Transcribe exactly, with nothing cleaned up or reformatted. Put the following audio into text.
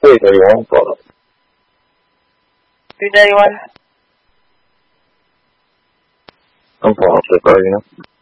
贵的有用过了。 Good day, one. I'm for the